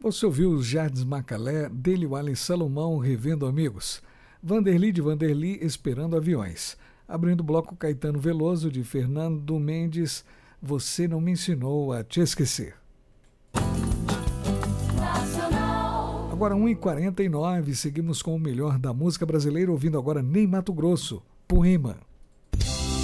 Você ouviu os Jardim Macalé, dele Wally Salomão, Revendo Amigos. Vanderly de Vanderly, Esperando Aviões. Abrindo o bloco, Caetano Veloso de Fernando Mendes, Você Não Me Ensinou a Te Esquecer. Agora 1h49, seguimos com o melhor da música brasileira, ouvindo agora Ney Matogrosso, Poema.